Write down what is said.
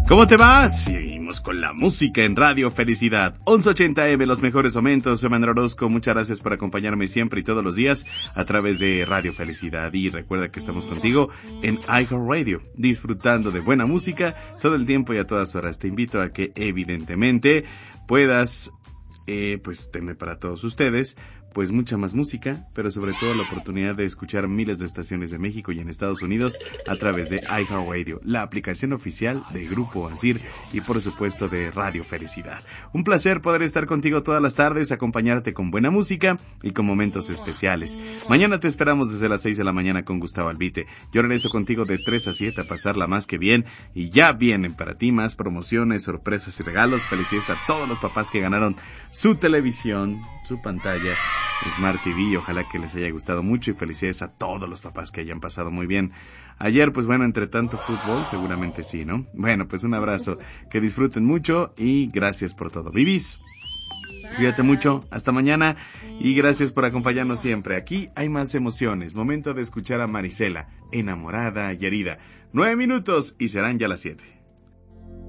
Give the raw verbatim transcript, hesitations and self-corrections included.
¿Cómo te va? Seguimos con la música en Radio Felicidad. once ochenta eme, los mejores momentos. Soy Manuel Orozco. Muchas gracias por acompañarme siempre y todos los días a través de Radio Felicidad. Y recuerda que estamos contigo en iHeartRadio, disfrutando de buena música todo el tiempo y a todas horas. Te invito a que evidentemente puedas, eh, pues, tener para todos ustedes pues mucha más música, pero sobre todo la oportunidad de escuchar miles de estaciones de México y en Estados Unidos a través de iHeartRadio, la aplicación oficial de Grupo Asir y por supuesto de Radio Felicidad. Un placer poder estar contigo todas las tardes, acompañarte con buena música y con momentos especiales. Mañana te esperamos desde las seis de la mañana con Gustavo Albite. Yo regreso contigo de tres a siete a pasarla más que bien y ya vienen para ti más promociones, sorpresas y regalos. Felicidades a todos los papás que ganaron su televisión, su pantalla Smart T V, ojalá que les haya gustado mucho y felicidades a todos los papás que hayan pasado muy bien ayer, pues bueno, entre tanto fútbol, seguramente sí, ¿no? Bueno, pues un abrazo, que disfruten mucho y gracias por todo. Vivis, cuídate mucho, hasta mañana y gracias por acompañarnos siempre. Aquí hay más emociones, momento de escuchar a Marisela, enamorada y herida. Nueve minutos y serán ya las siete.